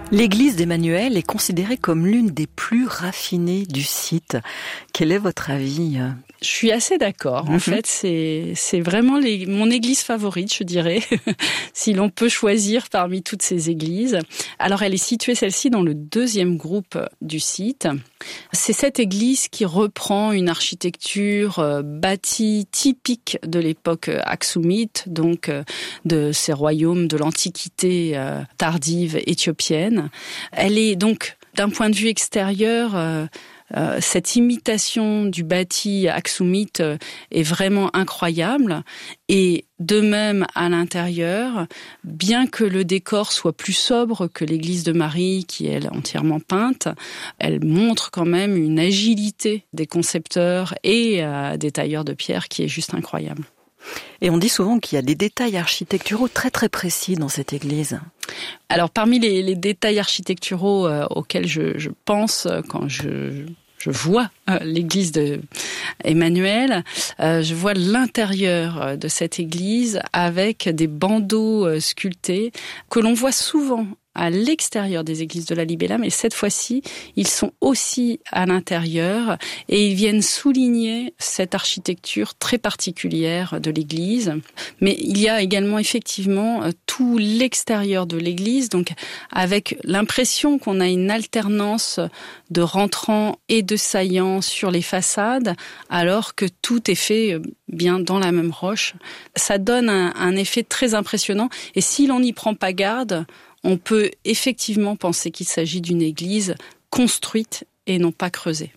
L'église d'Emmanuel est considérée comme l'une des plus raffinées du site. Quel est votre avis ? Je suis assez d'accord. En fait, c'est vraiment mon église favorite, je dirais, si l'on peut choisir parmi toutes ces églises. Alors, elle est située, celle-ci, dans le deuxième groupe du site. C'est cette église qui reprend une architecture bâtie typique de l'époque aksoumite, donc de ces royaumes de l'Antiquité tardive éthiopienne. Elle est donc, d'un point de vue extérieur, cette imitation du bâti aksoumite est vraiment incroyable. Et de même à l'intérieur, bien que le décor soit plus sobre que l'église de Marie, qui est entièrement peinte, elle montre quand même une agilité des concepteurs et des tailleurs de pierre qui est juste incroyable. Et on dit souvent qu'il y a des détails architecturaux très très précis dans cette église. Alors parmi les détails architecturaux auxquels je pense quand je vois l'église de Emmanuel, je vois l'intérieur de cette église avec des bandeaux sculptés que l'on voit souvent à l'extérieur des églises de la Libella, mais cette fois-ci, ils sont aussi à l'intérieur et ils viennent souligner cette architecture très particulière de l'église. Mais il y a également effectivement tout l'extérieur de l'église, donc avec l'impression qu'on a une alternance de rentrants et de saillants sur les façades, alors que tout est fait bien dans la même roche. Ça donne un effet très impressionnant et si l'on n'y prend pas garde, on peut effectivement penser qu'il s'agit d'une église construite et non pas creusée.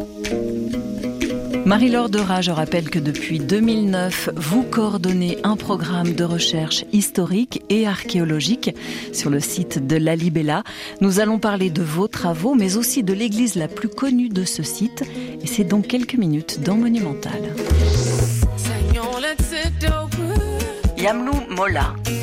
Marie-Laure Dera, je rappelle que depuis 2009, vous coordonnez un programme de recherche historique et archéologique sur le site de la Libella. Nous allons parler de vos travaux, mais aussi de l'église la plus connue de ce site. Et c'est dans quelques minutes dans Monumental. Yamlou Mola.